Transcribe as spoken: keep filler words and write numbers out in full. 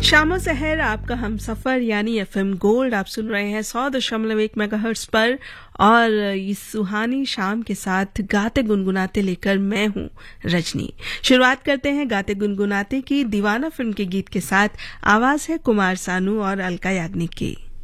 शामो सहर आपका हम सफर यानी एफएम गोल्ड आप सुन रहे हैं सौ दशमलव एक मेगाहर्ट्ज पर और इस सुहानी शाम के साथ गाते गुनगुनाते लेकर मैं हूं रजनी। शुरुआत करते हैं गाते गुनगुनाते की दीवाना फिल्म के गीत के साथ। आवाज है कुमार सानू और अलका याग्निक की।